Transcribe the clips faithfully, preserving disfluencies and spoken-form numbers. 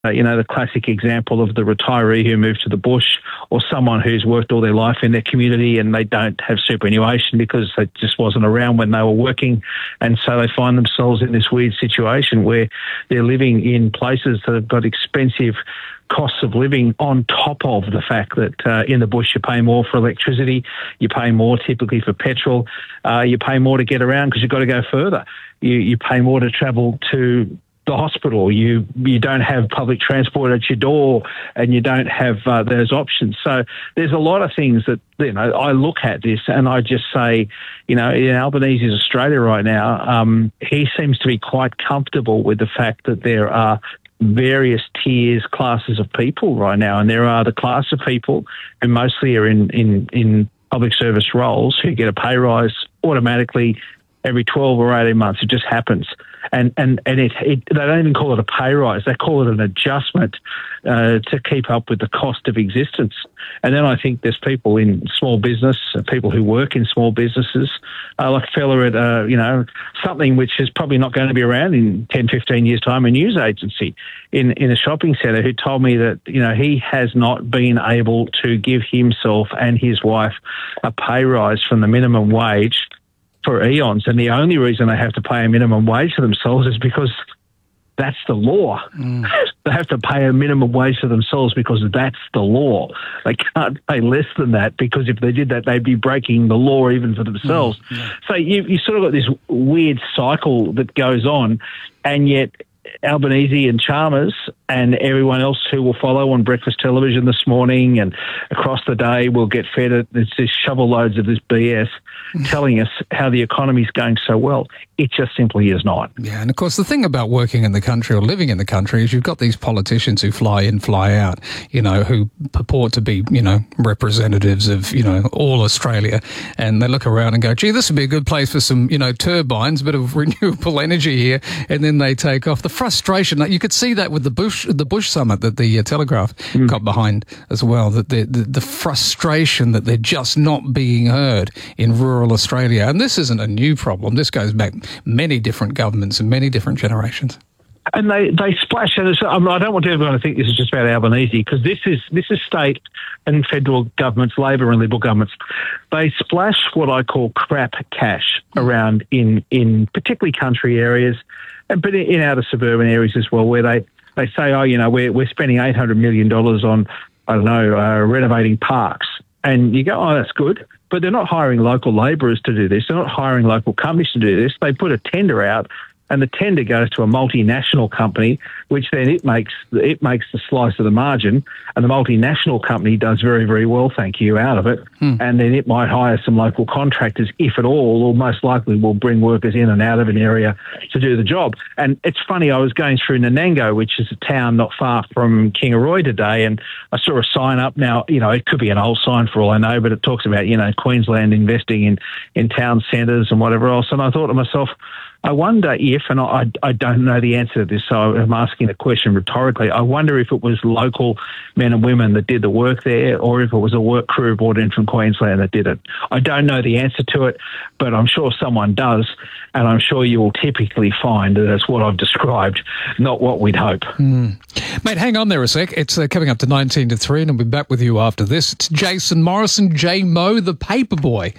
Uh, you know, the classic example of the retiree who moved to the bush, or someone who's worked all their life in their community and they don't have superannuation because it just wasn't around when they were working. And so they find themselves in this weird situation where they're living in places that have got expensive costs of living on top of the fact that uh, in the bush you pay more for electricity, you pay more typically for petrol, uh, you pay more to get around because you've got to go further. You, you pay more to travel to the hospital. You you don't have public transport at your door, and you don't have uh, those options. So there's a lot of things that, you know, I look at this and I just say, you know, in Albanese's Australia right now, um, he seems to be quite comfortable with the fact that there are various tiers, classes of people right now, and there are the class of people who mostly are in in in public service roles who get a pay rise automatically every twelve or eighteen months. It just happens. And and, and it, it, they don't even call it a pay rise. They call it an adjustment uh, to keep up with the cost of existence. And then I think there's people in small business, people who work in small businesses, uh, like a fella at, uh, you know, something which is probably not going to be around in ten, fifteen years' time, a news agency in, in a shopping centre, who told me that, you know, he has not been able to give himself and his wife a pay rise from the minimum wage for eons, and the only reason they have to pay a minimum wage to themselves is because that's the law. Mm. They have to pay a minimum wage to themselves because that's the law. They can't pay less than that, because if they did that, they'd be breaking the law even for themselves. Mm. Yeah. So you, you sort of got this weird cycle that goes on, and yet Albanese and Chalmers and everyone else who will follow on breakfast television this morning and across the day will get fed it. There's this shovel loads of this B S telling us how the economy's going so well. It just simply is not. Yeah, and of course the thing about working in the country or living in the country is you've got these politicians who fly in, fly out, you know, who purport to be, you know, representatives of, you know, all Australia, and they look around and go, gee, this would be a good place for some, you know, turbines, a bit of renewable energy here, and then they take off. The frustration, like you could see that with the Bush, the Bush summit that the uh, Telegraph mm. got behind as well, that the, the the frustration that they're just not being heard in rural Australia. And this isn't a new problem. This goes back many different governments and many different generations. And they, they splash, and it's, I don't want everyone to think this is just about Albanese, because this is this is state and federal governments, Labor and Liberal governments. They splash what I call crap cash around in, in particularly country areas, and but in outer suburban areas as well, where they, they say, oh, you know, we're we're spending eight hundred million dollars on, I don't know, uh, renovating parks. And you go, oh, that's good. But they're not hiring local labourers to do this. They're not hiring local companies to do this. They put a tender out, and the tender goes to a multinational company, which then it makes it makes the slice of the margin, and the multinational company does very, very well, thank you, out of it. Hmm. And then it might hire some local contractors, if at all, or most likely will bring workers in and out of an area to do the job. And it's funny, I was going through Nanango, which is a town not far from Kingaroy today, and I saw a sign up now. You know, it could be an old sign for all I know, but it talks about, you know, Queensland investing in, in town centres and whatever else. And I thought to myself, I wonder if, and I, I don't know the answer to this, so I'm asking the question rhetorically, I wonder if it was local men and women that did the work there, or if it was a work crew brought in from Queensland that did it. I don't know the answer to it, but I'm sure someone does, and I'm sure you will typically find that it's what I've described, not what we'd hope. Mm. Mate, hang on there a sec. It's uh, coming up to nineteen to three, and I'll be back with you after this. It's Jason Morrison, J-Mo, the Paperboy,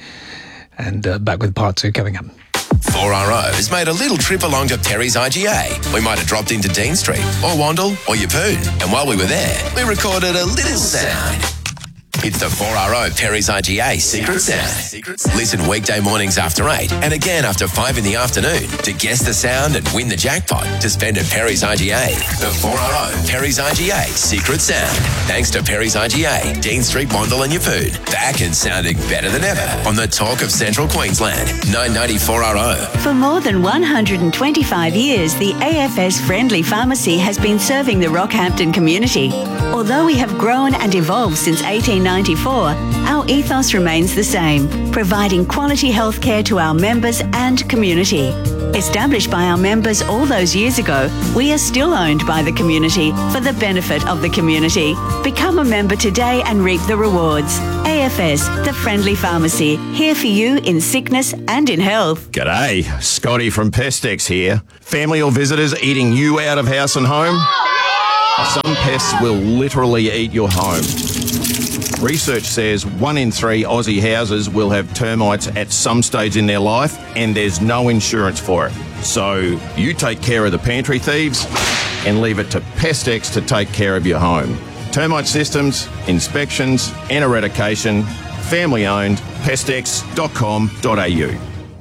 and uh, back with part two coming up. four R O has made a little trip along to Perry's I G A. We might have dropped into Dean Street, or Wandle, or Yeppoon. And while we were there, we recorded a little sound. It's the four R O Perry's I G A Secret Sound. Listen weekday mornings after eight and again after five in the afternoon to guess the sound and win the jackpot to spend at Perry's I G A. The four R O Perry's I G A Secret Sound. Thanks to Perry's I G A, Dean Street, Wandle and Yeppoon. Back and sounding better than ever on the Talk of Central Queensland. nine ninety four R O. For more than one hundred twenty-five years, the A F S Friendly Pharmacy has been serving the Rockhampton community. Although we have grown and evolved since eighteen ninety-four, our ethos remains the same, providing quality healthcare to our members and community. Established by our members all those years ago, we are still owned by the community for the benefit of the community. Become a member today and reap the rewards. A F S, the Friendly Pharmacy, here for you in sickness and in health. G'day, Scotty from Pestex here. Family or visitors eating you out of house and home? Some pests will literally eat your home. Research says one in three Aussie houses will have termites at some stage in their life, and there's no insurance for it. So you take care of the pantry thieves and leave it to Pestex to take care of your home. Termite systems, inspections and eradication, family owned, pestex dot com dot a u.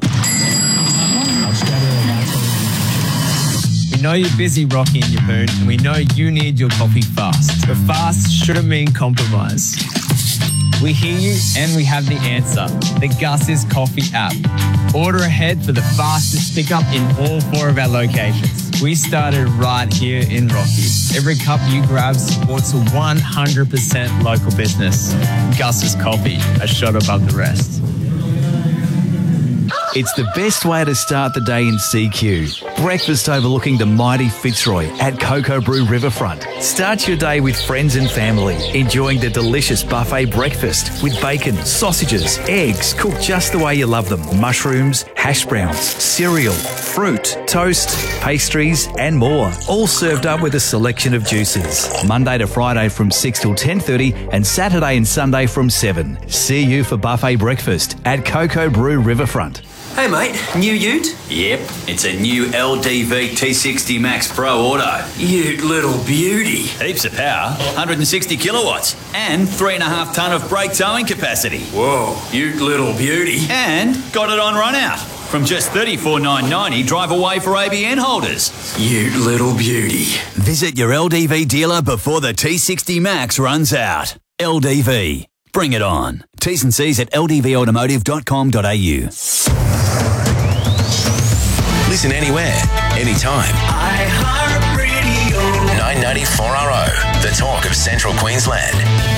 We know you're busy, Rocky and Yapoon, and we know you need your coffee fast. But fast shouldn't mean compromise. We hear you and we have the answer. The Gus's Coffee app. Order ahead for the fastest pickup in all four of our locations. We started right here in Rocky. Every cup you grab supports a one hundred percent local business. Gus's Coffee, a shot above the rest. It's the best way to start the day in C Q. Breakfast overlooking the mighty Fitzroy at Cocoa Brew Riverfront. Start your day with friends and family, enjoying the delicious buffet breakfast with bacon, sausages, eggs, cooked just the way you love them, mushrooms, hash browns, cereal, fruit, toast, pastries and more. All served up with a selection of juices. Monday to Friday from six till ten thirty and Saturday and Sunday from seven. See you for buffet breakfast at Cocoa Brew Riverfront. Hey mate, new ute? Yep, it's a new L D V T sixty Max Pro Auto. Ute little beauty. Heaps of power, one hundred sixty kilowatts, and three and a half tonne of brake towing capacity. Whoa, ute little beauty. And got it on run out. From just thirty-four thousand nine hundred ninety dollars drive away for A B N holders. Ute little beauty. Visit your L D V dealer before the T sixty Max runs out. L D V. Bring it on. T's and C's at l d v automotive dot com dot a u. Listen anywhere, anytime. iHeartRadio. nine ninety-four R O, the talk of Central Queensland.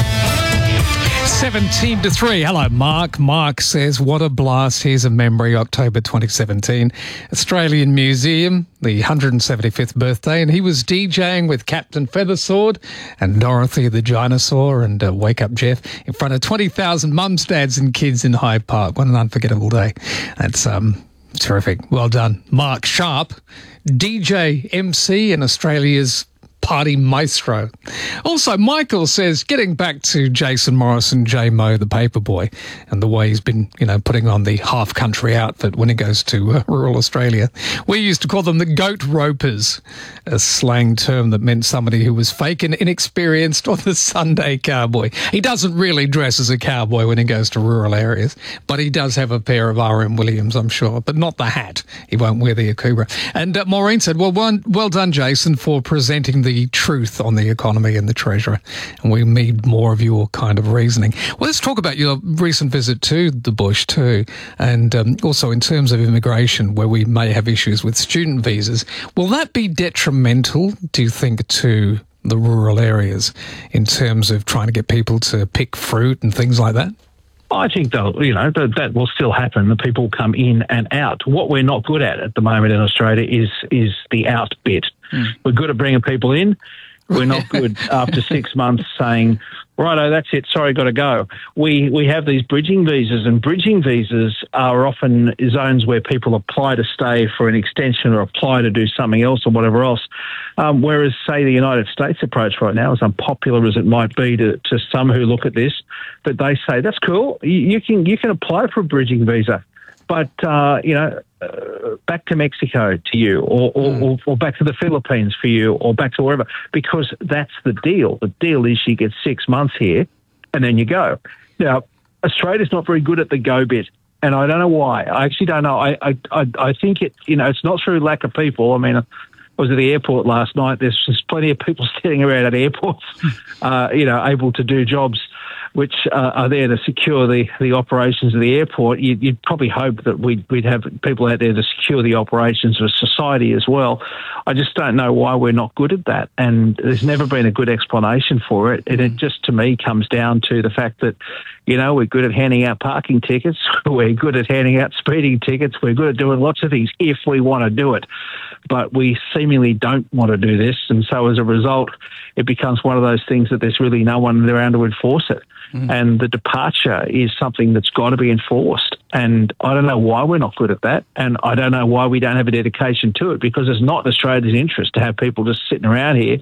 seventeen to three. Hello, Mark. Mark says, what a blast. Here's a memory, October twenty seventeen. Australian Museum, the one hundred seventy-fifth birthday, and he was DJing with Captain Feathersword and Dorothy the Dinosaur and uh, Wake Up Jeff in front of twenty thousand mums, dads and kids in Hyde Park. What an unforgettable day. That's um terrific. Well done. Mark Sharp, D J, M C and Australia's party maestro. Also, Michael says, getting back to Jason Morrison, J-Mo, the paperboy, and the way he's been, you know, putting on the half-country outfit when he goes to uh, rural Australia. We used to call them the goat ropers, a slang term that meant somebody who was fake and inexperienced on the Sunday cowboy. He doesn't really dress as a cowboy when he goes to rural areas, but he does have a pair of R M Williams, I'm sure, but not the hat. He won't wear the Akubra. And uh, Maureen said, well, one, well done, Jason, for presenting the truth on the economy and the Treasurer, and we need more of your kind of reasoning. Well, let's talk about your recent visit to the bush too, and um, also in terms of immigration, where we may have issues with student visas. Will that be detrimental, do you think, to the rural areas in terms of trying to get people to pick fruit and things like that? I think they'll, you know, that, that will still happen. The people come in and out. What we're not good at at the moment in Australia is is the out bit. Mm. We're good at bringing people in. We're not good after six months saying, righto, that's it, sorry, got to go. We we have these bridging visas, and bridging visas are often zones where people apply to stay for an extension or apply to do something else or whatever else. Um, whereas, say, the United States approach right now, as unpopular as it might be to, to some who look at this, but they say, that's cool, you, you can you can apply for a bridging visa. But, uh, you know, uh, back to Mexico to you, or, or, mm. or, or back to the Philippines for you, or back to wherever, because that's the deal. The deal is you get six months here and then you go. Now, Australia's not very good at the go bit, and I don't know why. I actually don't know. I, I, I, I think it, you know, it's not through lack of people. I mean, I was at the airport last night. There's just plenty of people standing around at airports, uh, you know, able to do jobs which uh, are there to secure the, the operations of the airport. You'd, you'd probably hope that we'd, we'd have people out there to secure the operations of society as well. I just don't know why we're not good at that, and there's never been a good explanation for it. And it just, to me, comes down to the fact that, you know, we're good at handing out parking tickets, we're good at handing out speeding tickets, we're good at doing lots of things if we want to do it. But we seemingly don't want to do this, and so as a result, it becomes one of those things that there's really no one around to enforce it. Mm. And the departure is something that's got to be enforced. And I don't know why we're not good at that. And I don't know why we don't have a dedication to it, because it's not in Australia's interest to have people just sitting around here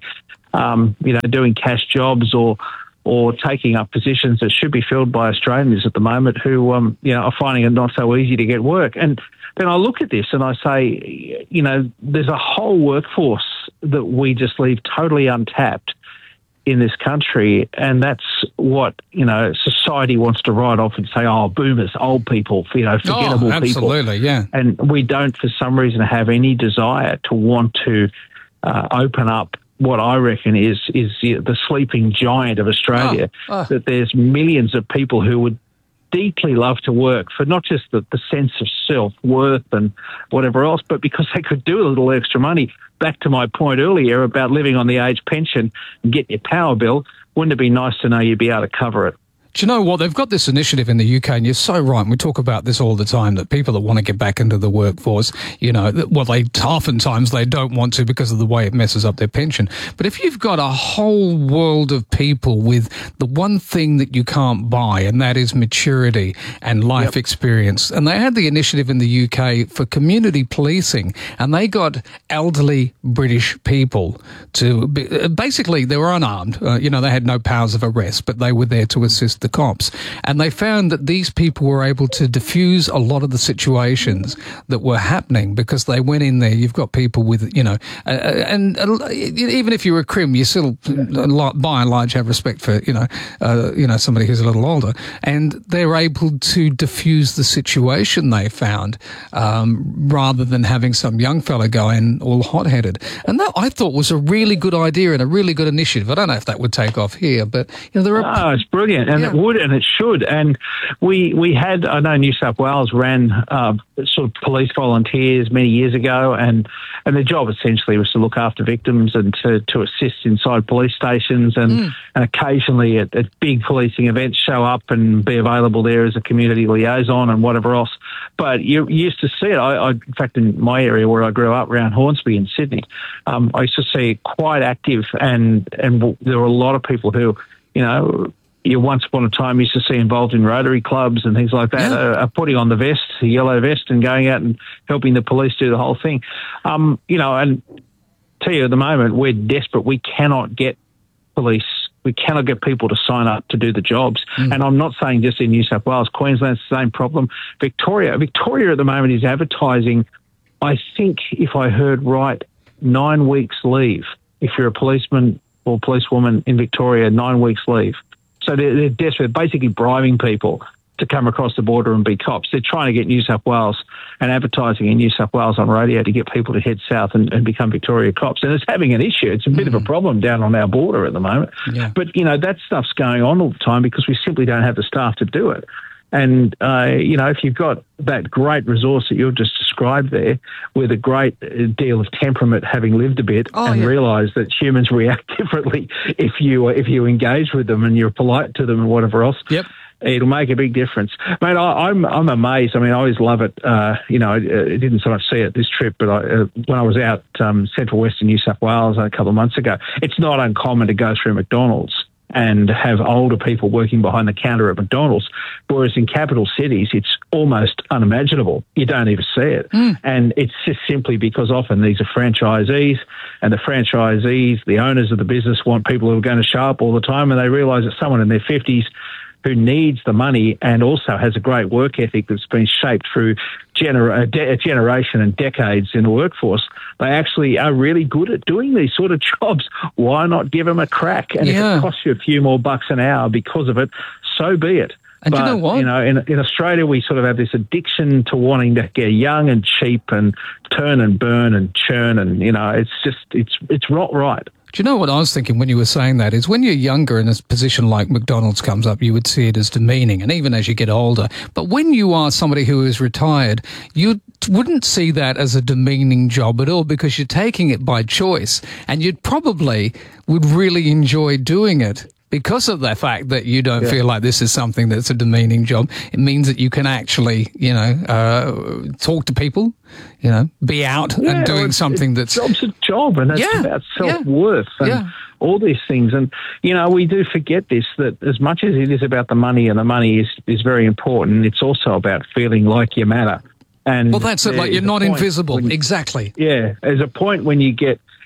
um, you know, doing cash jobs or or taking up positions that should be filled by Australians at the moment who, um, you know, are finding it not so easy to get work. And then I look at this and I say, you know, there's a whole workforce that we just leave totally untapped in this country, and that's what, you know, society wants to write off and say, oh, boomers, old people, you know, forgettable oh, absolutely, people. Absolutely, yeah. And we don't, for some reason, have any desire to want to uh, open up what I reckon is is the sleeping giant of Australia, oh, oh. that there's millions of people who would deeply love to work for not just the, the sense of self-worth and whatever else, but because they could do a little extra money. Back to my point earlier about living on the age pension and getting your power bill, wouldn't it be nice to know you'd be able to cover it? Do you know what? They've got this initiative in the U K, and you're so right. And we talk about this all the time, that people that want to get back into the workforce, you know, well, they oftentimes they don't want to because of the way it messes up their pension. But if you've got a whole world of people with the one thing that you can't buy, and that is maturity and life yep. experience, and they had the initiative in the U K for community policing, and they got elderly British people to be, basically they were unarmed. Uh, you know, they had no powers of arrest, but they were there to assist the cops, and they found that these people were able to diffuse a lot of the situations that were happening because they went in there. You've got people with, you know, uh, and uh, even if you're a crim, you still, uh, by and large, have respect for, you know, uh, you know, somebody who's a little older, and they're able to diffuse the situation they found um, rather than having some young fella go in all hot-headed. And that I thought was a really good idea and a really good initiative. I don't know if that would take off here, but you know, there are. Oh, it's brilliant, and yeah. it would, and it should. And we we had, I know New South Wales ran uh, sort of police volunteers many years ago, and, and their job essentially was to look after victims and to, to assist inside police stations, and, mm. and occasionally at, at big policing events show up and be available there as a community liaison and whatever else. But you, you used to see it. I, I, in fact, in my area where I grew up, around Hornsby in Sydney, um, I used to see it quite active, and, and there were a lot of people who, you know, you once upon a time used to see involved in Rotary clubs and things like that, yeah. uh, putting on the vest, the yellow vest, and going out and helping the police do the whole thing. Um, you know, and tell you at the moment, we're desperate. We cannot get police. We cannot get people to sign up to do the jobs. Mm. And I'm not saying just in New South Wales. Queensland's the same problem. Victoria, Victoria at the moment is advertising, I think, if I heard right, nine weeks leave. If you're a policeman or policewoman in Victoria, nine weeks leave. So they're, they're desperate, basically bribing people to come across the border and be cops. They're trying to get New South Wales and advertising in New South Wales on radio to get people to head south and, and become Victoria cops. And it's having an issue. It's a bit mm. of a problem down on our border at the moment. Yeah. But, you know, that stuff's going on all the time because we simply don't have the staff to do it. And, uh, you know, if you've got that great resource that you've just described there with a great deal of temperament, having lived a bit, oh, and yeah. realise that humans react differently if you if you engage with them and you're polite to them and whatever else, yep. it'll make a big difference. Mate, I, I'm I'm amazed. I mean, I always love it. Uh, you know, I, I didn't so much see it this trip, but I, uh, when I was out um, central western New South Wales a couple of months ago, it's not uncommon to go through McDonald's and have older people working behind the counter at McDonald's, whereas in capital cities, it's almost unimaginable. You don't even see it. Mm. And it's just simply because often these are franchisees, and the franchisees, the owners of the business, want people who are going to show up all the time, and they realise that someone in their fifties who needs the money and also has a great work ethic that's been shaped through gener- a, de- a generation and decades in the workforce, they actually are really good at doing these sort of jobs. Why not give them a crack? And yeah. if it costs you a few more bucks an hour because of it, so be it. And but, you know what? You know, in, in Australia, we sort of have this addiction to wanting to get young and cheap and turn and burn and churn, and, you know, it's just, it's it's not right. Do you know what I was thinking when you were saying that is when you're younger and a position like McDonald's comes up, you would see it as demeaning, and even as you get older. But when you are somebody who is retired, you wouldn't see that as a demeaning job at all because you're taking it by choice, and you'd probably would really enjoy doing it. Because of the fact that you don't yeah. feel like this is something that's a demeaning job, it means that you can actually, you know, uh, talk to people, you know, be out yeah, and doing it's, something it's, that's... Job's a job, and it's yeah, about self-worth yeah, and yeah. all these things. And, you know, we do forget this, that as much as it is about the money, and the money is, is very important, it's also about feeling like you matter. And well, that's it, like you're not invisible. You, exactly. Yeah, there's a point when you get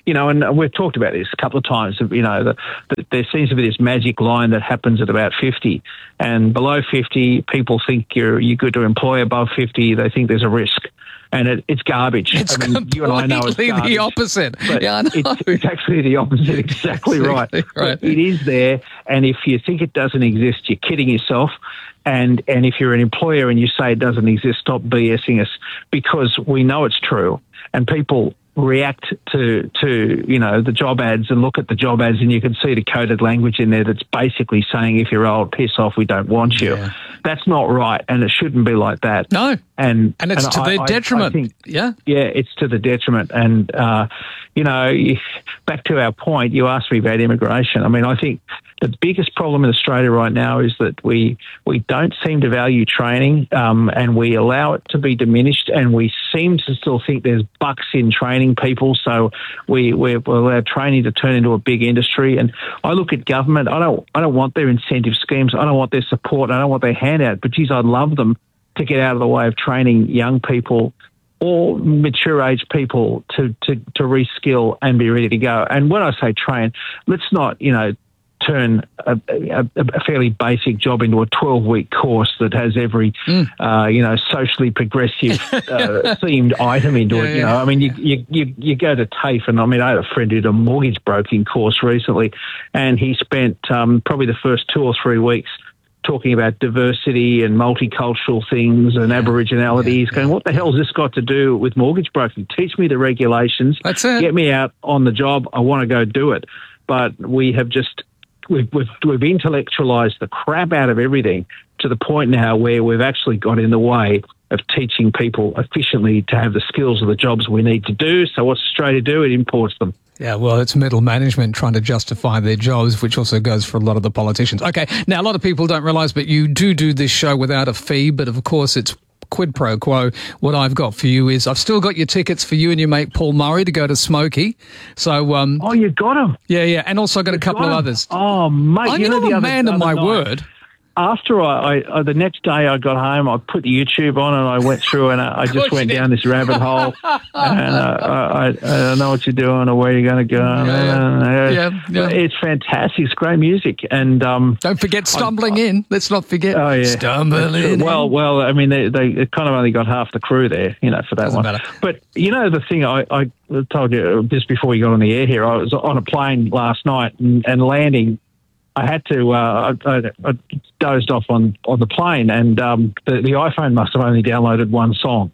you know, and we've talked about this a couple of times, you know, that the, there seems to be this magic line that happens at about fifty, and below fifty, people think you're, you're good to employ. Above fifty, they think there's a risk. And it, it's garbage. It's I mean, you and I know it's garbage, the opposite. But yeah, I know. It's, it's actually the opposite. Exactly right. right. It is there, and if you think it doesn't exist, you're kidding yourself. And and if you're an employer and you say it doesn't exist, stop BSing us, because we know it's true, and people react to to you know the job ads and look at the job ads, and you can see the coded language in there that's basically saying, if you're old, piss off, we don't want you. Yeah. That's not right, and it shouldn't be like that. No, and and it's and to I, their I, detriment. I think, yeah, yeah, it's to the detriment. And uh, you know, back to our point, you asked me about immigration. I mean, I think the biggest problem in Australia right now is that we we don't seem to value training, um, and we allow it to be diminished, and we seem to still think there's bucks in training people. So we we allow training to turn into a big industry. And I look at government. I don't I don't want their incentive schemes. I don't want their support. I don't want their handout. But geez, I'd love them to get out of the way of training young people or mature age people to to to reskill and be ready to go. And when I say train, let's not you know. turn a, a, a fairly basic job into a twelve-week course that has every, mm. uh, you know, socially progressive uh, themed item into yeah, it. You yeah. know, I mean, you, you you you go to TAFE, and I mean, I had a friend who did a mortgage broking course recently, and he spent um, probably the first two or three weeks talking about diversity and multicultural things and Aboriginality. Yeah, He's going, yeah. what the hell has this got to do with mortgage broking? Teach me the regulations. That's it. Get me out on the job. I want to go do it. But we have just... We've, we've, we've intellectualised the crap out of everything to the point now where we've actually got in the way of teaching people efficiently to have the skills of the jobs we need to do. So what's Australia do? It imports them. Yeah, well, it's middle management trying to justify their jobs, which also goes for a lot of the politicians. Okay, now a lot of people don't realise, but you do do this show without a fee, but of course it's quid pro quo. What I've got for you is I've still got your tickets for you and your mate Paul Murray to go to Smokey. So, um, oh, you got them? Yeah, yeah, and also got You've a couple of others. Oh, mate, I'm you know, a the man other, of my night, word. After I, I, the next day I got home, I put the YouTube on and I went through and I, I just went down this rabbit hole. And uh, I, I don't know what you're doing or where you're going to go. Yeah, yeah, yeah. It's fantastic. It's great music. And um, don't forget Stumbling I, In. Let's not forget. Oh yeah, Stumbling In. Well, well. I mean, they, they kind of only got half the crew there, you know, for that Doesn't one. Matter. But you know, the thing I, I told you just before we got on the air here, I was on a plane last night and, and landing. I had to, uh, I, I dozed off on, on the plane, and um, the, the iPhone must have only downloaded one song.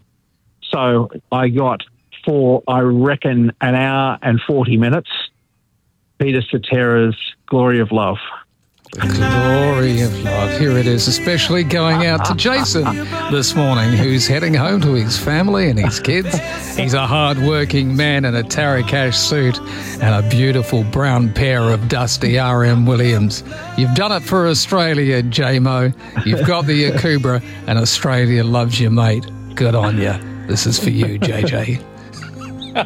So I got, for, I reckon, an hour and forty minutes, Peter Cetera's Glory of Love. Glory of Love. Here it is, especially going out to Jason this morning, who's heading home to his family and his kids. He's a hard-working man in a Tarakash suit and a beautiful brown pair of dusty R M Williams. You've done it for Australia, J-Mo. You've got the Yakubra, and Australia loves you, mate. Good on you. This is for you, J J. Oh,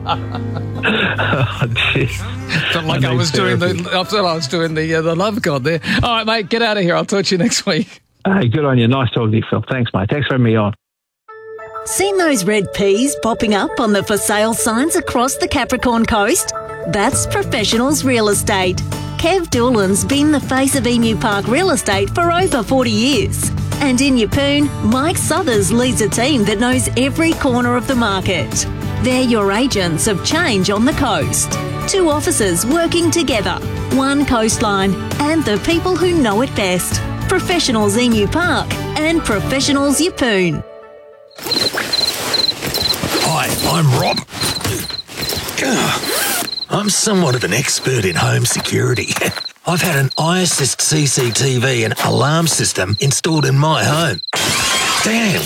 Felt like I, I was doing the. I thought I was doing the uh, the love god there. All right, mate, get out of here. I'll talk to you next week. Hey, good on you. Nice talking to you, Phil. Thanks, mate. Thanks for having me on. Seen those red peas popping up on the for sale signs across the Capricorn coast? That's Professionals Real Estate. Kev Doolan's been the face of Emu Park Real Estate for over forty years. And in Yeppoon, Mike Southers leads a team that knows every corner of the market. They're your agents of change on the coast. Two officers working together, one coastline, and the people who know it best. Professionals Emu Park and Professionals Yeppoon. Hi, I'm Rob. I'm somewhat of an expert in home security. I've had an iAssist C C T V and alarm system installed in my home. Damn.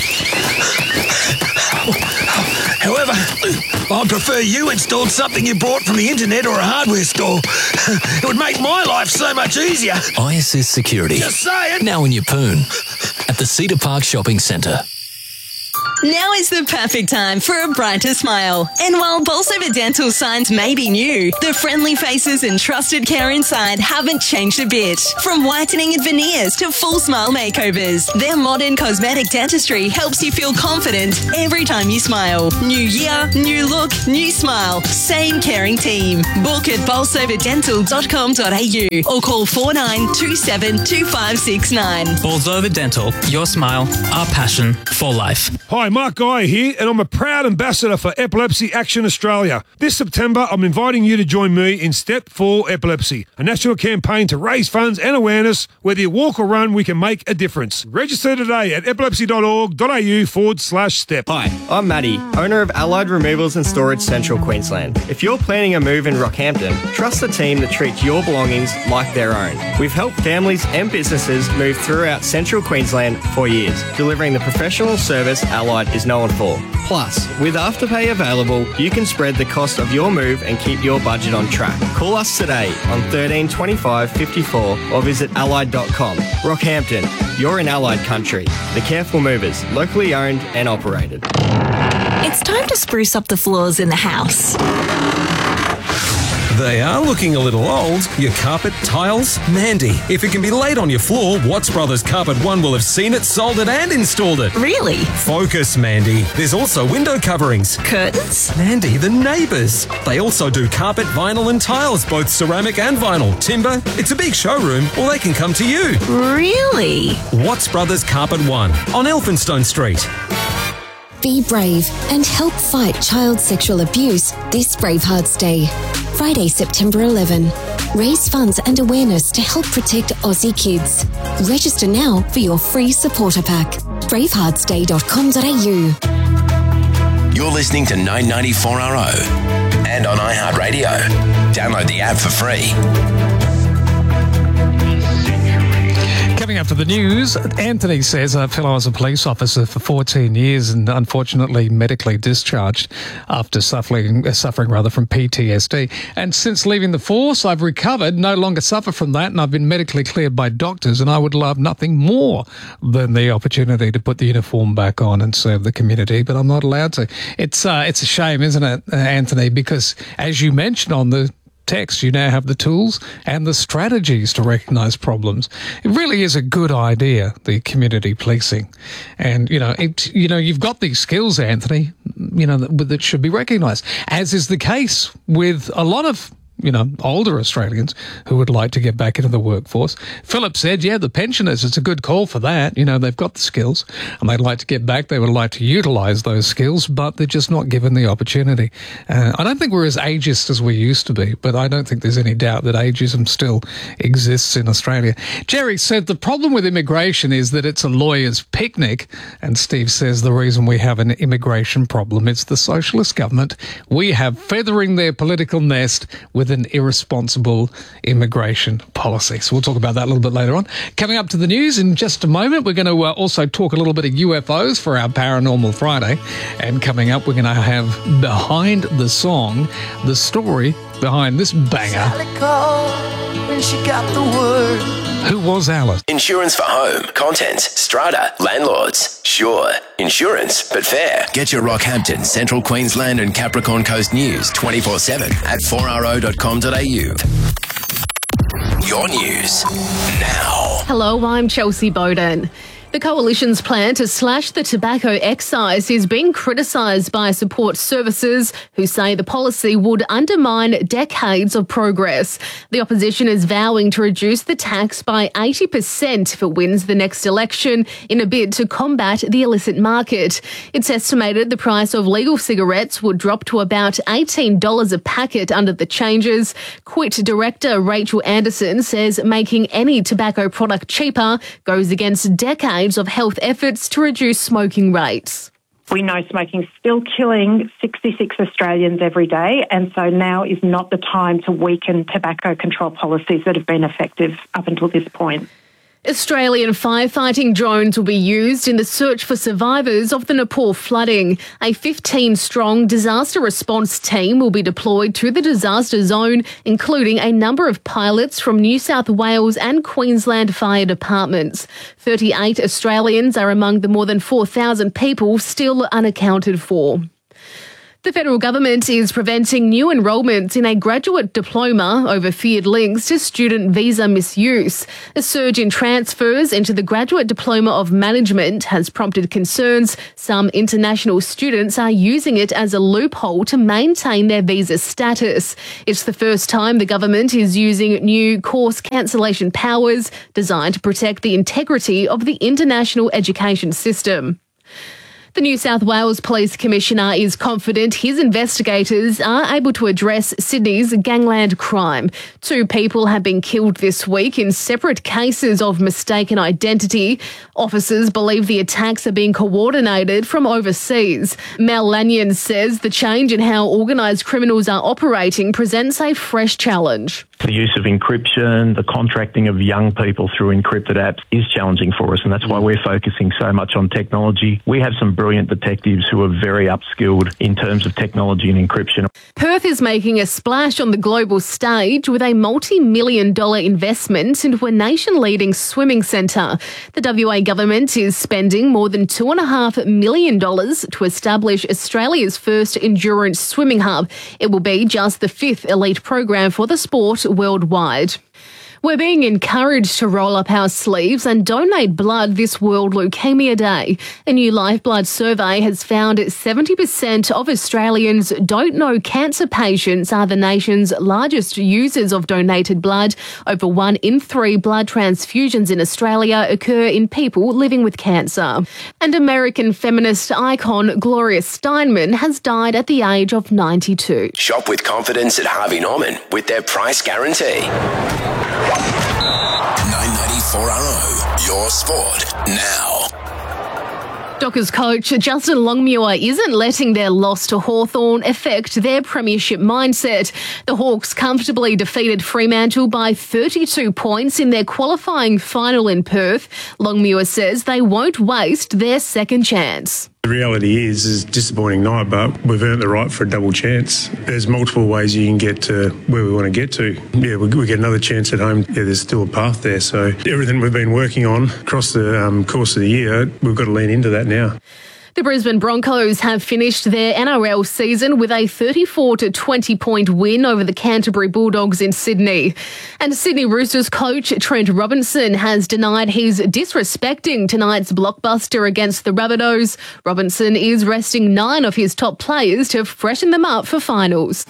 However, I'd prefer you installed something you bought from the internet or a hardware store. It would make my life so much easier. iAssist Security. Just saying. Now in Yeppoon at the Cedar Park Shopping Centre. Now is the perfect time for a brighter smile. And while Bolsover Dental signs may be new, the friendly faces and trusted care inside haven't changed a bit. From whitening and veneers to full smile makeovers, their modern cosmetic dentistry helps you feel confident every time you smile. New year, new look, new smile. Same caring team. Book at bolsover dental dot com dot a u or call four nine two seven two five six nine. Bolsover Dental, your smile, our passion for life. Hi, Mark Guy here, and I'm a proud ambassador for Epilepsy Action Australia. This September, I'm inviting you to join me in Step for Epilepsy, a national campaign to raise funds and awareness. Whether you walk or run, we can make a difference. Register today at epilepsy dot org dot a u forward slash step. Hi, I'm Matty, owner of Allied Removals and Storage Central Queensland. If you're planning a move in Rockhampton, trust the team that treats your belongings like their own. We've helped families and businesses move throughout Central Queensland for years, delivering the professional service Allied is known for. Plus, with Afterpay available, you can spread the cost of your move and keep your budget on track. Call us today on thirteen twenty-five fifty-four or visit allied dot com. Rockhampton, you're in Allied country. The Careful Movers, locally owned and operated. It's time to spruce up the floors in the house. They are looking a little old. Your carpet, tiles, Mandy. If it can be laid on your floor, Watts Brothers Carpet One will have seen it, sold it and installed it. Really? Focus, Mandy. There's also window coverings. Curtains? Mandy, the neighbours. They also do carpet, vinyl and tiles, both ceramic and vinyl. Timber. It's a big showroom, or they can come to you. Really? Watts Brothers Carpet One on Elphinstone Street. Be brave and help fight child sexual abuse this Bravehearts Day. Friday, September eleventh. Raise funds and awareness to help protect Aussie kids. Register now for your free supporter pack. bravehearts day dot com dot a u. You're listening to nine ninety-four R O and on iHeartRadio. Download the app for free. Coming up to the news, Anthony says a fellow was a police officer for fourteen years and unfortunately medically discharged after suffering, uh, suffering rather from P T S D. And since leaving the force, I've recovered, no longer suffer from that, and I've been medically cleared by doctors, and I would love nothing more than the opportunity to put the uniform back on and serve the community, but I'm not allowed to. It's, uh, it's a shame, isn't it, uh, Anthony, because as you mentioned on the text, you now have the tools and the strategies to recognise problems. It really is a good idea, the community policing. And, you know, it, you know, you've got these skills, Anthony, you know, that, that should be recognised, as is the case with a lot of, you know, older Australians who would like to get back into the workforce. Philip said, yeah, the pensioners, it's a good call for that. You know, they've got the skills and they'd like to get back. They would like to utilise those skills, but they're just not given the opportunity. Uh, I don't think we're as ageist as we used to be, but I don't think there's any doubt that ageism still exists in Australia. Jerry said the problem with immigration is that it's a lawyer's picnic. And Steve says the reason we have an immigration problem is the socialist government. We have feathering their political nest with an irresponsible immigration policy. So we'll talk about that a little bit later on. Coming up to the news in just a moment, we're going to uh, also talk a little bit of U F Os for our Paranormal Friday. And coming up, we're going to have Behind the Song, the story behind this banger. When she got the word. Who was Alice? Insurance for home, contents, strata, landlords. Sure, insurance, but fair. Get your Rockhampton, Central Queensland and Capricorn Coast news twenty-four seven at four r o dot com dot a u. Your news now. Hello, I'm Chelsea Bowden. The Coalition's plan to slash the tobacco excise is being criticised by support services who say the policy would undermine decades of progress. The opposition is vowing to reduce the tax by eighty percent if it wins the next election in a bid to combat the illicit market. It's estimated the price of legal cigarettes would drop to about eighteen dollars a packet under the changes. Quit director Rachel Anderson says making any tobacco product cheaper goes against decades of health efforts to reduce smoking rates. We know smoking is still killing sixty-six Australians every day, and so now is not the time to weaken tobacco control policies that have been effective up until this point. Australian firefighting drones will be used in the search for survivors of the Nepal flooding. A fifteen-strong disaster response team will be deployed to the disaster zone, including a number of pilots from New South Wales and Queensland fire departments. thirty-eight Australians are among the more than four thousand people still unaccounted for. The federal government is preventing new enrolments in a graduate diploma over feared links to student visa misuse. A surge in transfers into the graduate diploma of management has prompted concerns some international students are using it as a loophole to maintain their visa status. It's the first time the government is using new course cancellation powers designed to protect the integrity of the international education system. The New South Wales Police Commissioner is confident his investigators are able to address Sydney's gangland crime. Two people have been killed this week in separate cases of mistaken identity. Officers believe the attacks are being coordinated from overseas. Mel Lanyon says the change in how organised criminals are operating presents a fresh challenge. The use of encryption, the contracting of young people through encrypted apps is challenging for us, and that's why we're focusing so much on technology. We have some brilliant detectives who are very upskilled in terms of technology and encryption. Perth is making a splash on the global stage with a multi-million dollar investment into a nation-leading swimming centre. The W A government is spending more than two point five million dollars to establish Australia's first endurance swimming hub. It will be just the fifth elite program for the sport worldwide. We're being encouraged to roll up our sleeves and donate blood this World Leukaemia Day. A new Lifeblood survey has found seventy percent of Australians don't know cancer patients are the nation's largest users of donated blood. Over one in three blood transfusions in Australia occur in people living with cancer. And American feminist icon Gloria Steinem has died at the age of ninety-two. Shop with confidence at Harvey Norman with their price guarantee. nine ninety-four R O, your sport now. Dockers coach Justin Longmuir isn't letting their loss to Hawthorn affect their premiership mindset. The Hawks comfortably defeated Fremantle by thirty-two points in their qualifying final in Perth. Longmuir says they won't waste their second chance. The reality is, it's a disappointing night, but we've earned the right for a double chance. There's multiple ways you can get to where we want to get to. Yeah, we, we get another chance at home. Yeah, there's still a path there. So everything we've been working on across the um, course of the year, we've got to lean into that now. The Brisbane Broncos have finished their N R L season with a thirty-four to twenty point win over the Canterbury Bulldogs in Sydney. And Sydney Roosters coach Trent Robinson has denied he's disrespecting tonight's blockbuster against the Rabbitohs. Robinson is resting nine of his top players to freshen them up for finals.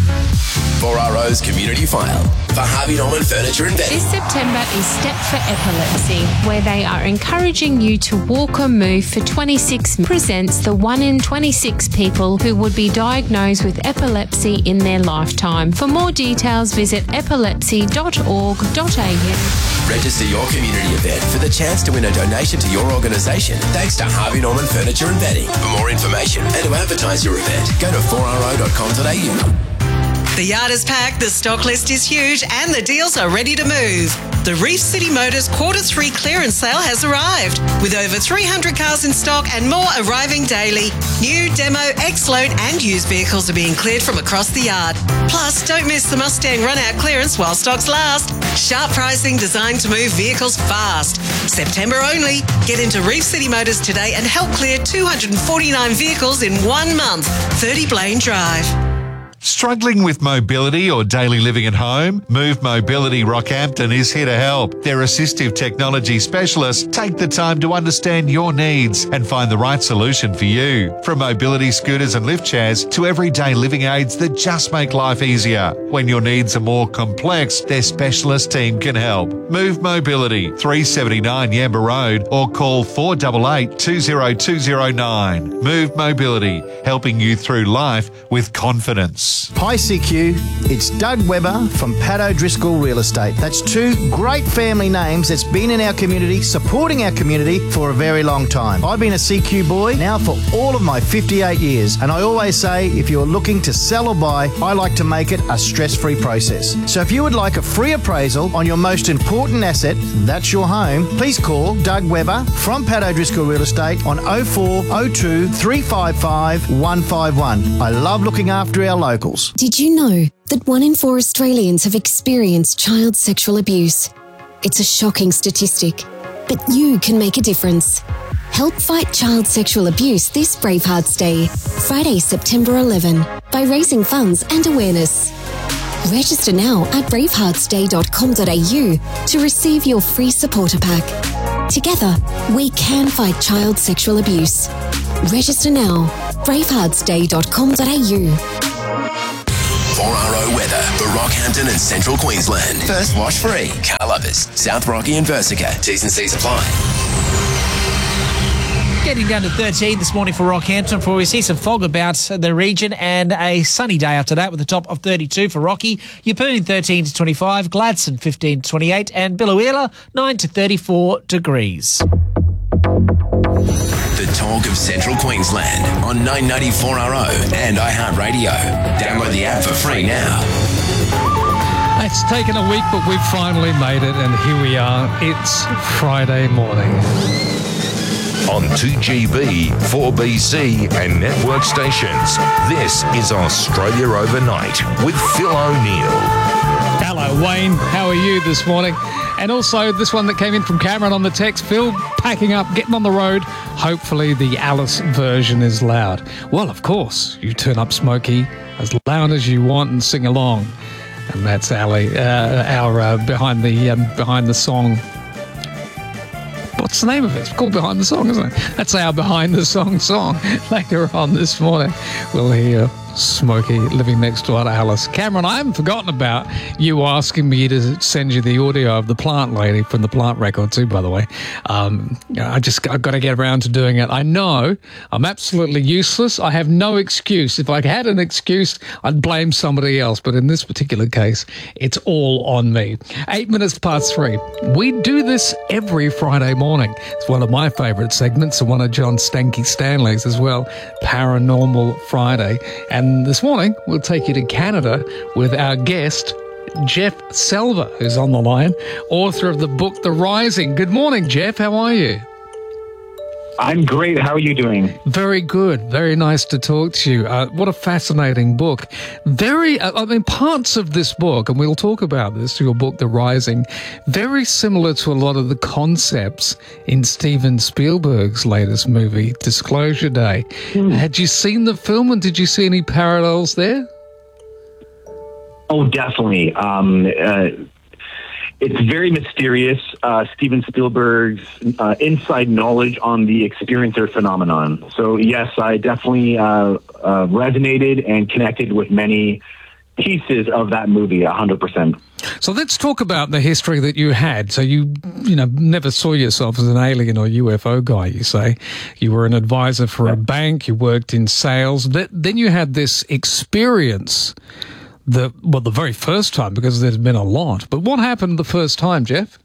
four R O's Community File for Harvey Norman Furniture and Bedding. This September is Step for Epilepsy, where they are encouraging you to walk or move for twenty-six minutes. Presents the one in twenty-six people who would be diagnosed with epilepsy in their lifetime. For more details, visit epilepsy dot org dot a u. Register your community event for the chance to win a donation to your organisation thanks to Harvey Norman Furniture and Bedding. For more information and to advertise your event, go to four r o dot com dot a u. The yard is packed, the stock list is huge, and the deals are ready to move. The Reef City Motors Quarter three clearance sale has arrived, with over three hundred cars in stock and more arriving daily. New, demo, X-Load and used vehicles are being cleared from across the yard. Plus, don't miss the Mustang run-out clearance while stocks last. Sharp pricing designed to move vehicles fast. September only. Get into Reef City Motors today and help clear two hundred forty-nine vehicles in one month. thirty Blaine Drive. Struggling with mobility or daily living at home? Move Mobility Rockhampton is here to help. Their assistive technology specialists take the time to understand your needs and find the right solution for you. From mobility scooters and lift chairs to everyday living aids that just make life easier. When your needs are more complex, their specialist team can help. Move Mobility, three seventy-nine Yamba Road, or call four eight eight, two zero two zero nine. Move Mobility, helping you through life with confidence. Yes. Hi C Q, it's Doug Webber from Pat O'Driscoll Real Estate. That's two great family names that's been in our community, supporting our community for a very long time. I've been a C Q boy now for all of my fifty-eight years, and I always say if you're looking to sell or buy, I like to make it a stress-free process. So if you would like a free appraisal on your most important asset, that's your home, please call Doug Webber from Pat O'Driscoll Real Estate on oh four oh two, three five five, one five one. I love looking after our locals. Did you know that one in four Australians have experienced child sexual abuse? It's a shocking statistic, but you can make a difference. Help fight child sexual abuse this Bravehearts Day, Friday, September eleventh, by raising funds and awareness. Register now at bravehearts day dot com dot a u to receive your free supporter pack. Together, we can fight child sexual abuse. Register now, bravehearts day dot com dot a u. four R O weather for Rockhampton and Central Queensland. First wash free. Car lovers, South Rocky and Versica. T's and C's apply. Getting down to thirteen this morning for Rockhampton before we see some fog about the region, and a sunny day after that with a top of thirty-two for Rocky. Yeppoon thirteen to twenty-five, Gladstone fifteen to twenty-eight, and Biloela nine to thirty-four degrees. The talk of Central Queensland on nine ninety-four R O and iHeartRadio. Download the app for free now. It's taken a week, but we've finally made it, and here we are. It's Friday morning. On two G B, four B C and network stations, this is Australia Overnight with Phil O'Neill. Hello, Wayne. How are you this morning? And also this one that came in from Cameron on the text. Phil, packing up, getting on the road. Hopefully the Alice version is loud. Well, of course, you turn up Smokey as loud as you want and sing along. And that's Ali, uh, our uh, behind the um, behind the song. What's the name of it? It's called Behind the Song, isn't it? That's our Behind the Song song. Later on this morning, we'll hear Smokey living next door to Alice. Cameron, I haven't forgotten about you asking me to send you the audio of the plant lady from the plant record too, by the way. Um, I just, I've got to get around to doing it. I know I'm absolutely useless. I have no excuse. If I had an excuse, I'd blame somebody else. But in this particular case, it's all on me. Eight minutes past three. We do this every Friday morning. It's one of my favourite segments and one of John Stanky Stanley's as well, Paranormal Friday. And And this morning, we'll take you to Canada with our guest, Jeff Selva, who's on the line, author of the book, The Rising. Good morning, Jeff. How are you? I'm great. How are you doing? Very good. Very nice to talk to you. Uh, what a fascinating book. Very, uh, I mean, parts of this book, and we'll talk about this, your book, The Rising, very similar to a lot of the concepts in Steven Spielberg's latest movie, Disclosure Day. Mm. Had you seen the film, and did you see any parallels there? Oh, definitely. Um, uh, It's very mysterious. Uh, Steven Spielberg's uh, inside knowledge on the experiencer phenomenon. So, yes, I definitely uh, uh, resonated and connected with many pieces of that movie, one hundred percent. So let's talk about the history that you had. So you, you know, never saw yourself as an alien or U F O guy, you say. You were an advisor for a bank. You worked in sales. Then you had this experience. The well, the very first time, because there's been a lot. But what happened the first time, Jeff?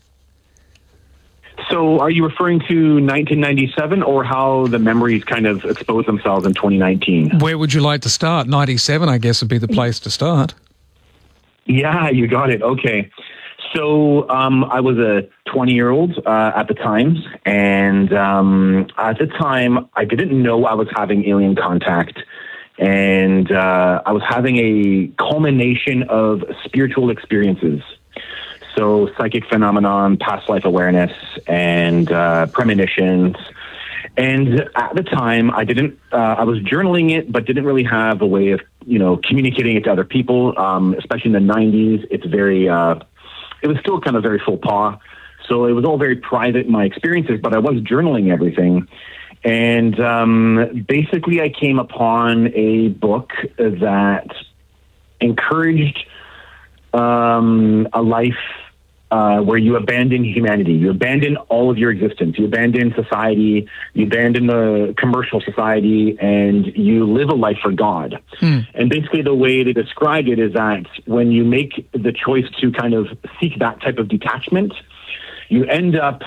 So are you referring to nineteen ninety-seven or how the memories kind of exposed themselves in twenty nineteen? Where would you like to start? ninety-seven, I guess, would be the place to start. Yeah, you got it. Okay. So um, I was a twenty-year-old uh, at the time, and um, at the time, I didn't know I was having alien contact. And uh, I was having a culmination of spiritual experiences. So psychic phenomenon, past life awareness, and uh, premonitions. And at the time, I didn't, uh, I was journaling it, but didn't really have a way of, you know, communicating it to other people, um, especially in the nineties. It's very, uh, it was still kind of very faux pas. So it was all very private, my experiences, but I was journaling everything. And um, basically, I came upon a book that encouraged um, a life, uh, uh, where you abandon humanity. You abandon all of your existence. You abandon society. You abandon the commercial society, and you live a life for God. Hmm. And basically the way they described it is that when you make the choice to kind of seek that type of detachment, you end up,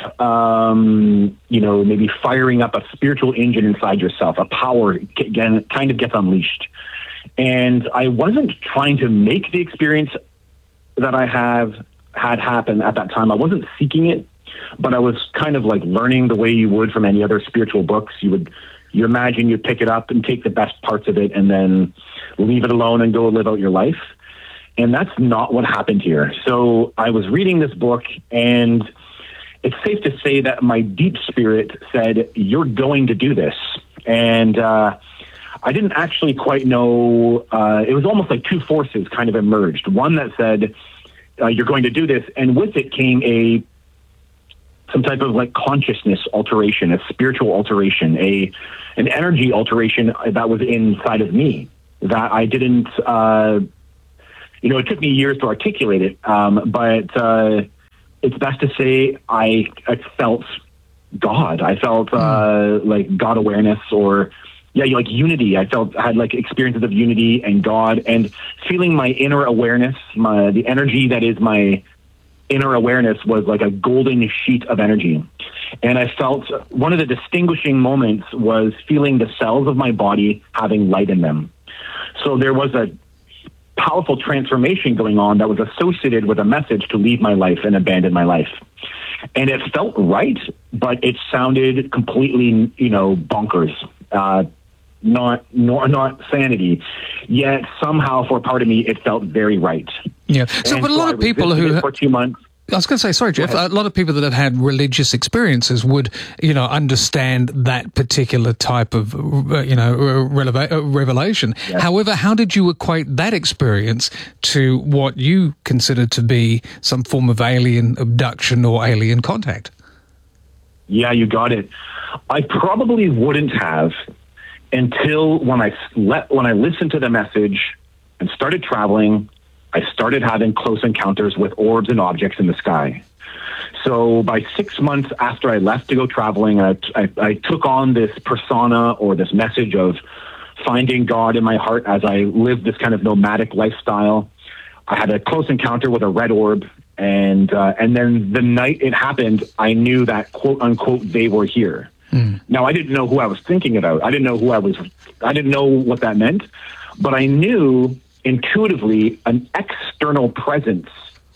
um, you know, maybe firing up a spiritual engine inside yourself. A power again kind of gets unleashed. And I wasn't trying to make the experience that I have had happen at that time. I wasn't seeking it, but I was kind of like learning the way you would from any other spiritual books. You would, you imagine you pick it up and take the best parts of it and then leave it alone and go live out your life. And that's not what happened here. So I was reading this book, and it's safe to say that my deep spirit said, you're going to do this. And uh, I didn't actually quite know. Uh, it was almost like two forces kind of emerged. One that said, uh, you're going to do this. And with it came a some type of like consciousness alteration, a spiritual alteration, a an energy alteration that was inside of me that I didn't, uh, you know, it took me years to articulate it. Um, but uh, it's best to say I, I felt God. I felt uh, like God awareness, or yeah, like unity. I felt I had like experiences of unity and God, and feeling my inner awareness, my the energy that is my inner awareness was like a golden sheet of energy. And I felt one of the distinguishing moments was feeling the cells of my body having light in them. So there was a powerful transformation going on that was associated with a message to leave my life and abandon my life. And it felt right, but it sounded completely, you know, bonkers, uh, not, not, not sanity. Yet somehow for a part of me, it felt very right. Yeah. So, and but a so lot I of people resisted who it for two months. I was going to say, sorry, Jeff, a lot of people that have had religious experiences would, you know, understand that particular type of, uh, you know, releva- uh, revelation. Yes. However, how did you equate that experience to what you consider to be some form of alien abduction or alien contact? Yeah, you got it. I probably wouldn't have until when I let, when I listened to the message and started traveling. I started having close encounters with orbs and objects in the sky. So by six months after I left to go traveling, I, I, I took on this persona or this message of finding God in my heart as I lived this kind of nomadic lifestyle. I had a close encounter with a red orb, and uh, and then the night it happened, I knew that, quote unquote, they were here. Mm. Now, I didn't know who I was thinking about. I didn't know who I was, I didn't know what that meant, but I knew intuitively an external presence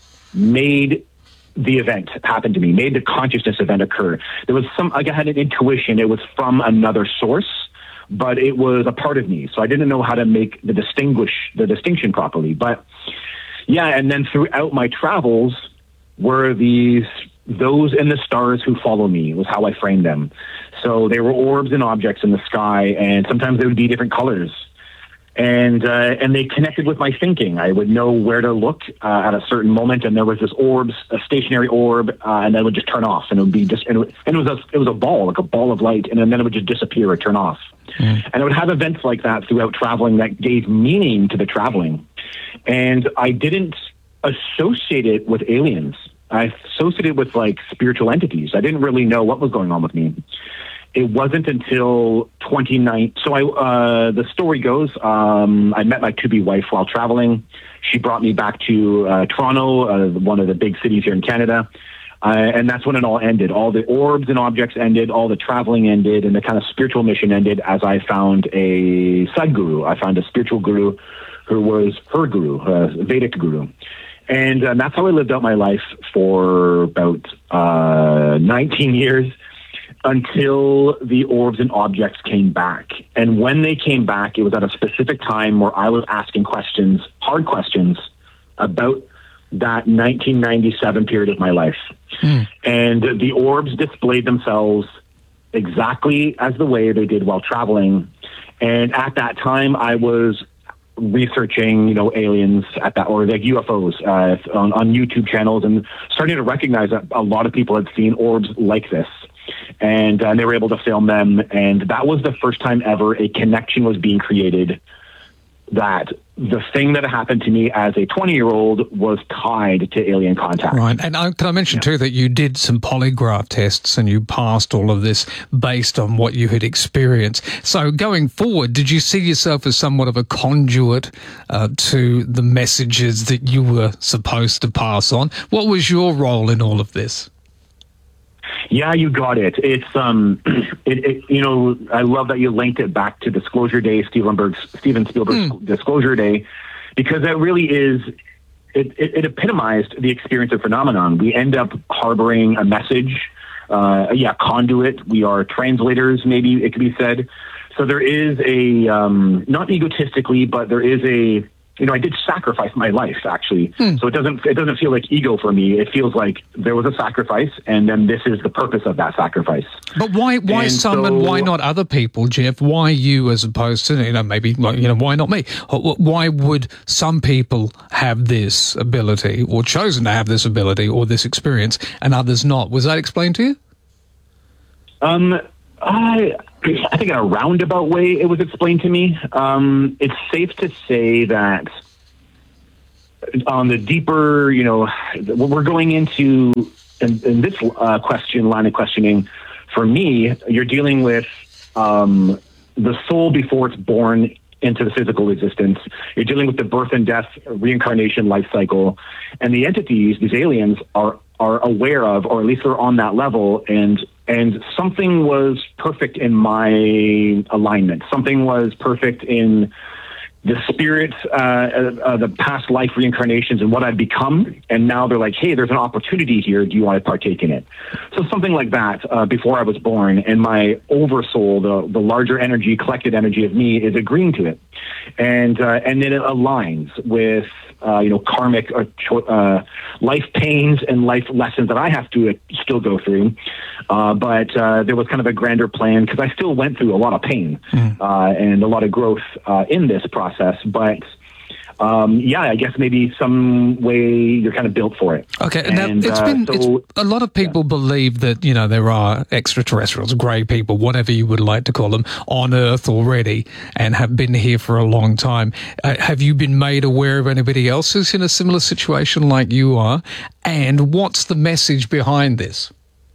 made the event happen to me, made the consciousness event occur. There was some, like I had an intuition, it was from another source, but it was a part of me. So I didn't know how to make the distinguish, the distinction properly. But yeah, and then throughout my travels were these, those in the stars who follow me was how I framed them. So they were orbs and objects in the sky, and sometimes they would be different colors. And uh, and they connected with my thinking. I would know where to look uh, at a certain moment, and there was this orb, a stationary orb, uh, and then it would just turn off, and it would be just, and it, and it was a it was a ball, like a ball of light, and then it would just disappear or turn off. Mm. And I would have events like that throughout traveling that gave meaning to the traveling, and I didn't associate it with aliens. I associated it with like spiritual entities. I didn't really know what was going on with me. It wasn't until twenty nineteen. So I, uh, the story goes, um, I met my to-be wife while traveling. She brought me back to uh, Toronto, uh, one of the big cities here in Canada. Uh, and that's when it all ended. All the orbs and objects ended, all the traveling ended, and the kind of spiritual mission ended as I found a Sadguru. I found a spiritual guru who was her guru, a Vedic guru. And uh, that's how I lived out my life for about uh, nineteen years. Until the orbs and objects came back. And when they came back, it was at a specific time where I was asking questions, hard questions, about that nineteen ninety-seven period of my life. Mm. And the orbs displayed themselves exactly as the way they did while traveling. And at that time, I was researching, you know, aliens at that, or like U F Os uh, on, on YouTube channels, and starting to recognize that a lot of people had seen orbs like this. And uh, they were able to film them. And that was the first time ever a connection was being created that the thing that happened to me as a twenty-year-old was tied to alien contact. Right. And uh, can I mention, yeah. too, that you did some polygraph tests and you passed all of this based on what you had experienced. So going forward, did you see yourself as somewhat of a conduit uh, to the messages that you were supposed to pass on? What was your role in all of this? Yeah, you got it. It's, um, it, it, you know, I love that you linked it back to Disclosure Day, Steven Steven Spielberg's mm. Disclosure Day, because that really is, it, it, it epitomized the experience of phenomenon. We end up harboring a message, uh, yeah, conduit. We are translators, maybe it could be said. So there is a, um, not egotistically, but there is a, you know, I did sacrifice my life, actually. Hmm. So it doesn't it doesn't feel like ego for me. It feels like there was a sacrifice, and then this is the purpose of that sacrifice. But why why and some so, and why not other people, Jeff? Why you as opposed to, you know, maybe, you know, why not me? Why would some people have this ability or chosen to have this ability or this experience and others not? Was that explained to you? Um, I... I think in a roundabout way it was explained to me. Um, it's safe to say that on the deeper, you know, what we're going into in, in this uh, question, line of questioning, for me, you're dealing with um, the soul before it's born into the physical existence. You're dealing with the birth and death, reincarnation, life cycle. And the entities, these aliens, are are aware of, or at least they're on that level, and and something was perfect in my alignment. Something was perfect in the spirit, uh, uh, the past life reincarnations and what I've become. And now they're like, hey, there's an opportunity here. Do you want to partake in it? So something like that uh, before I was born, and my oversoul, the, the larger energy, collected energy of me, is agreeing to it. And, uh, and then it aligns with, uh, you know, karmic uh, cho- uh, life pains and life lessons that I have to uh, still go through. Uh, but uh, there was kind of a grander plan, because I still went through a lot of pain mm. uh, and a lot of growth uh, in this process. But um, yeah, I guess maybe some way you're kind of built for it. Okay, and, now it's uh, been so, it's, a lot of people yeah. believe that, you know, there are extraterrestrials, grey people, whatever you would like to call them, on Earth already and have been here for a long time. Uh, have you been made aware of anybody else who's in a similar situation like you are? And what's the message behind this?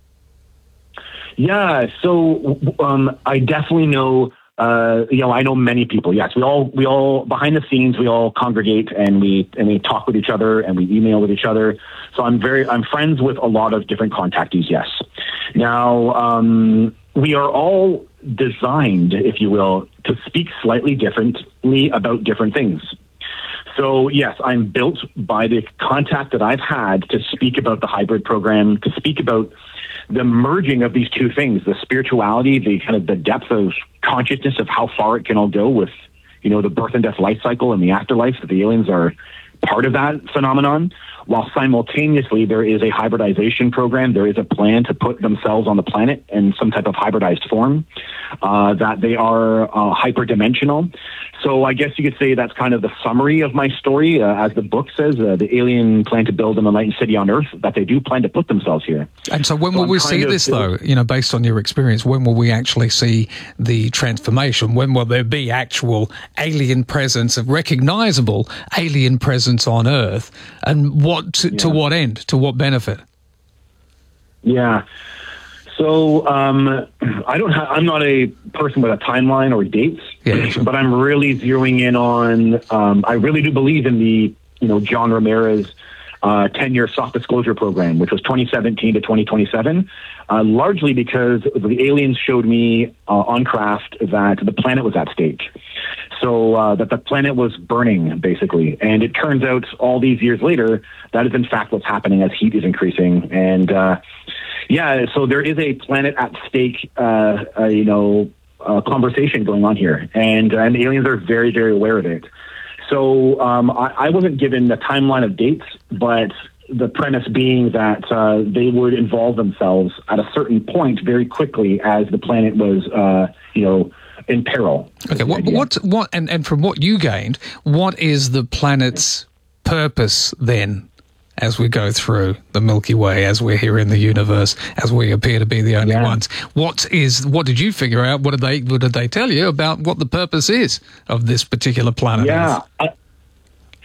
Yeah, so um, I definitely know. Uh, you know, I know many people. Yes, we all we all behind the scenes we all congregate and we and we talk with each other and we email with each other. So I'm very I'm friends with a lot of different contactees. Yes. Now um, we are all designed, if you will, to speak slightly differently about different things. So yes, I'm built by the contact that I've had to speak about the hybrid program, to speak about the merging of these two things, the spirituality, the kind of the depth of consciousness of how far it can all go with, you know, the birth and death life cycle and the afterlife, that the aliens are part of that phenomenon, while simultaneously there is a hybridization program. There is a plan to put themselves on the planet in some type of hybridized form, uh, that they are uh, hyperdimensional. So I guess you could say that's kind of the summary of my story. Uh, as the book says, uh, the alien plan to build an enlightened city on Earth, that they do plan to put themselves here. And so when so will I'm we see of, this, though, you know, based on your experience, when will we actually see the transformation? When will there be actual alien presence, of recognizable alien presence on Earth? And what to, yeah. to what end? To what benefit? Yeah. So um, I don't. Ha- I'm not a person with a timeline or dates, yeah, sure. but I'm really zeroing in on. Um, I really do believe in the, you know, John Ramirez uh, ten-year soft disclosure program, which was twenty seventeen to twenty twenty-seven, uh, largely because the aliens showed me uh, on craft that the planet was at stake. So uh, that the planet was burning, basically. And it turns out all these years later, that is in fact what's happening as heat is increasing. And uh, yeah, so there is a planet at stake, uh, uh, you know, uh, conversation going on here. And, uh, and the aliens are very, very aware of it. So um, I, I wasn't given the timeline of dates, but the premise being that uh, they would involve themselves at a certain point very quickly as the planet was, uh, you know, in peril. Okay, what, what, what, and, and from what you gained, what is the planet's purpose then, as we go through the Milky Way, as we're here in the universe, as we appear to be the only yeah. ones? What is? What did you figure out? What did they? What did they tell you about what the purpose is of this particular planet? Yeah, I,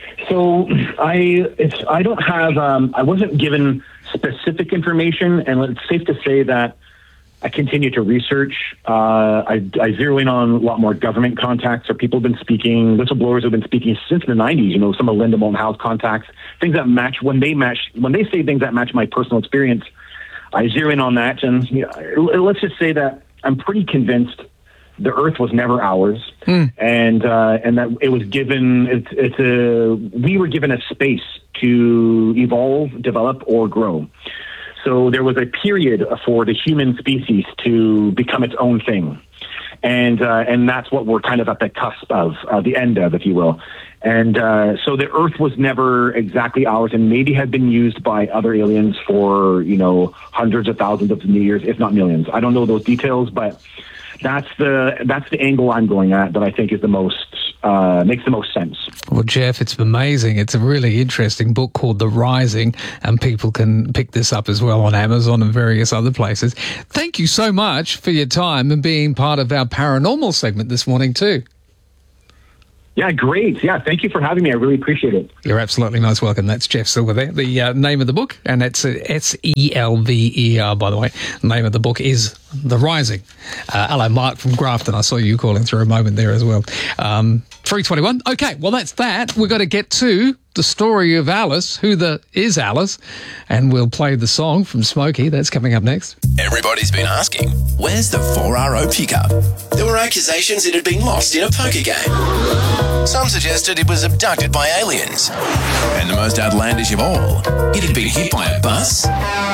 So I it's I don't have um, I wasn't given specific information, and it's safe to say that I continue to research. Uh, I, I zero in on a lot more government contacts, or people have been speaking, whistleblowers have been speaking since the nineties. You know, some of Linda Moulton Howe's contacts, things that match when they match when they say things that match my personal experience. I zero in on that, and you know, let's just say that I'm pretty convinced the Earth was never ours, mm. and uh, and that it was given. It's, it's a we were given a space to evolve, develop, or grow. So there was a period for the human species to become its own thing, and uh, and that's what we're kind of at the cusp of, uh, the end of, if you will. And uh, so the Earth was never exactly ours, and maybe had been used by other aliens for you know hundreds of thousands of years, if not millions. I don't know those details, but that's the that's the angle I'm going at that I think is the most uh, makes the most sense. Well, Jeff, it's amazing. It's a really interesting book called The Rising, and people can pick this up as well on Amazon and various other places. Thank you so much for your time and being part of our paranormal segment this morning too. Yeah, great. Yeah, thank you for having me. I really appreciate it. You're absolutely most welcome. That's Jeff Silver there. The uh, name of the book, and it's uh, S E L V E R, by the way. The name of the book is The Rising. Uh, hello, Mark from Grafton. I saw you calling through a moment there as well. Um, three twenty-one. Okay, well, that's that. We've got to get to the story of Alice, who the is Alice, and we'll play the song from Smokey. That's coming up next. Everybody's been asking, where's the four R O pickup? There were accusations it had been lost in a poker game. Some suggested it was abducted by aliens. And the most outlandish of all, it had been hit by a bus.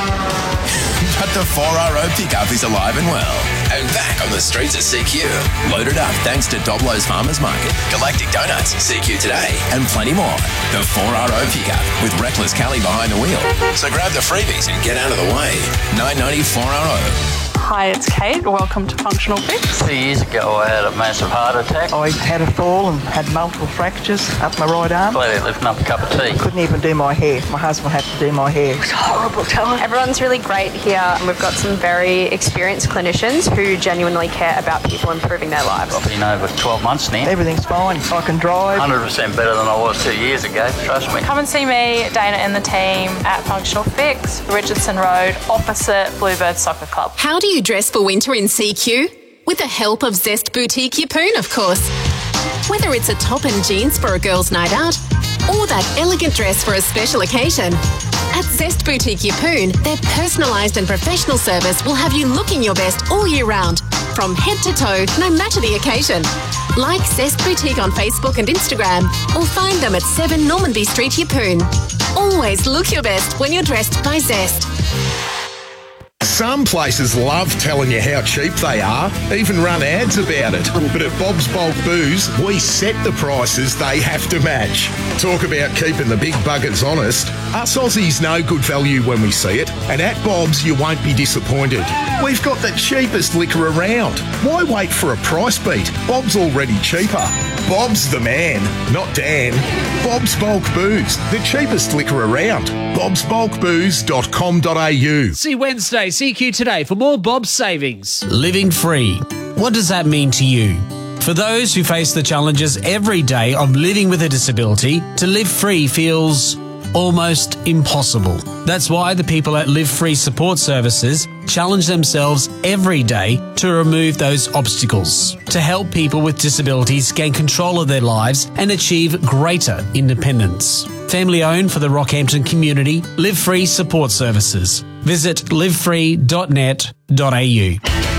But the four R O pickup is alive and well, and back on the streets of C Q. Loaded up thanks to Doblo's Farmers Market, Galactic Donuts, C Q Today, and plenty more. The four R O pickup with Reckless Callie behind the wheel. So grab the freebies and get out of the way. nine ninety four R O. Hi, it's Kate. Welcome to Functional Fix. Two years ago, I had a massive heart attack. I had a fall and had multiple fractures up my right arm. Glad lifting up a cup of tea. Couldn't even do my hair. My husband had to do my hair. It was horrible, tell me. Everyone's really great here. We've got some very experienced clinicians who genuinely care about people improving their lives. I've been over twelve months now. Everything's fine. I can drive. one hundred percent better than I was two years ago, trust me. Come and see me, Dana and the team at Functional Fix, Richardson Road, opposite Bluebird Soccer Club. How do you dress for winter in C Q? With the help of Zest Boutique Yeppoon, of course. Whether it's a top and jeans for a girl's night out or that elegant dress for a special occasion, at Zest Boutique Yeppoon, their personalised and professional service will have you looking your best all year round, from head to toe, no matter the occasion. Like Zest Boutique on Facebook and Instagram, or find them at seven Normanby Street, Yeppoon. Always look your best when you're dressed by Zest. Some places love telling you how cheap they are, even run ads about it. But at Bob's Bulk Booze, we set the prices they have to match. Talk about keeping the big buggers honest. Us Aussies know good value when we see it, and at Bob's you won't be disappointed. We've got the cheapest liquor around. Why wait for a price beat? Bob's already cheaper. Bob's the man, not Dan. Bob's Bulk Booze, the cheapest liquor around. bobs bulk booze dot com dot a u. See Wednesday, C Q Today for more Bob's savings. Living free. What does that mean to you? For those who face the challenges every day of living with a disability, to live free feels almost impossible. That's why the people at Live Free Support Services challenge themselves every day to remove those obstacles, to help people with disabilities gain control of their lives and achieve greater independence. Family owned for the Rockhampton community, Live Free Support Services. Visit live free dot net dot a u.